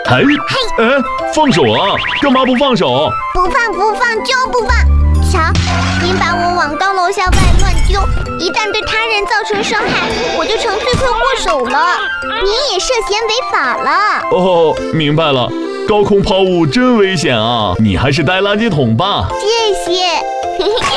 哎，放手啊！干嘛不放手？ 不放就不放！瞧，您把我往高楼下外乱丢，一旦对他人造成伤害，我就成罪魁祸首了。您也涉嫌违法了。 哦，明白了。高空抛物真危险啊！你还是带垃圾桶吧。 谢谢。